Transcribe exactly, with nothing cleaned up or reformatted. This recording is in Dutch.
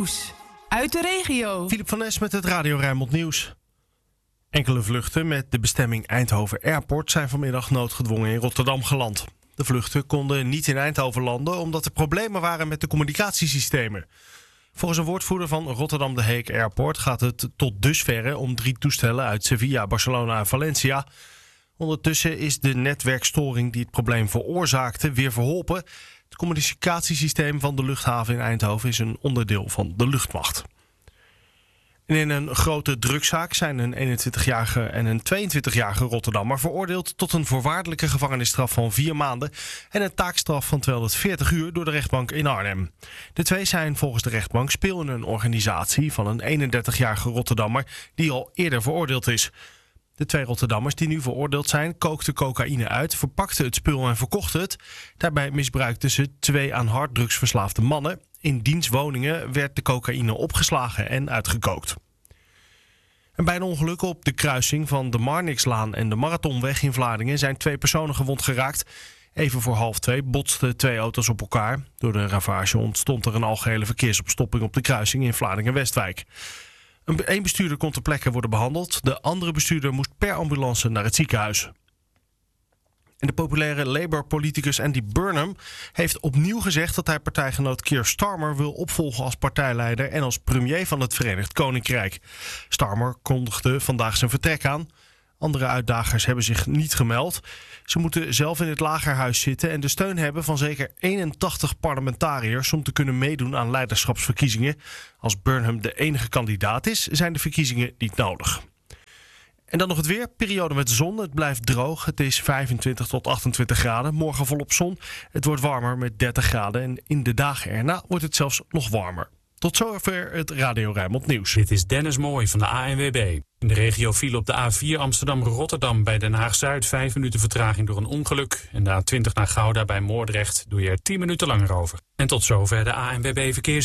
Nieuws uit de regio. Filip van Nes met het Radio Rijnmond Nieuws. Enkele vluchten met de bestemming Eindhoven Airport zijn vanmiddag noodgedwongen in Rotterdam geland. De vluchten konden niet in Eindhoven landen omdat er problemen waren met de communicatiesystemen. Volgens een woordvoerder van Rotterdam de Heek Airport gaat het tot dusverre om drie toestellen uit Sevilla, Barcelona en Valencia. Ondertussen is de netwerkstoring die het probleem veroorzaakte weer verholpen. Het communicatiesysteem van de luchthaven in Eindhoven is een onderdeel van de luchtmacht. En in een grote drugszaak zijn een eenentwintigjarige en een tweeëntwintigjarige Rotterdammer veroordeeld tot een voorwaardelijke gevangenisstraf van vier maanden en een taakstraf van tweehonderdveertig uur door de rechtbank in Arnhem. De twee zijn volgens de rechtbank speel in een organisatie van een eenendertigjarige Rotterdammer die al eerder veroordeeld is. De twee Rotterdammers die nu veroordeeld zijn, kookten cocaïne uit, verpakten het spul en verkochten het. Daarbij misbruikten ze twee aan harddrugs verslaafde mannen. In diens woningen werd de cocaïne opgeslagen en uitgekookt. En bij een ongeluk op de kruising van de Marnixlaan en de Marathonweg in Vlaardingen zijn twee personen gewond geraakt. Even voor half twee botsten twee auto's op elkaar. Door de ravage ontstond er een algehele verkeersopstopping op de kruising in Vlaardingen-Westwijk. Een bestuurder kon ter plekke worden behandeld. De andere bestuurder moest per ambulance naar het ziekenhuis. En de populaire Labour-politicus Andy Burnham heeft opnieuw gezegd dat hij partijgenoot Keir Starmer wil opvolgen als partijleider en als premier van het Verenigd Koninkrijk. Starmer kondigde vandaag zijn vertrek aan. Andere uitdagers hebben zich niet gemeld. Ze moeten zelf in het lagerhuis zitten en de steun hebben van zeker eenentachtig parlementariërs om te kunnen meedoen aan leiderschapsverkiezingen. Als Burnham de enige kandidaat is, zijn de verkiezingen niet nodig. En dan nog het weer. Periode met zon. Het blijft droog. Het is vijfentwintig tot achtentwintig graden. Morgen volop zon. Het wordt warmer met dertig graden. En in de dagen erna wordt het zelfs nog warmer. Tot zover het Radio Rijnmond Nieuws. Dit is Dennis Mooij van de A N W B. In de regio viel op de A vier Amsterdam-Rotterdam bij Den Haag-Zuid vijf minuten vertraging door een ongeluk. En de A twintig naar Gouda bij Moordrecht doe je er tien minuten langer over. En tot zover de A N W B verkeers.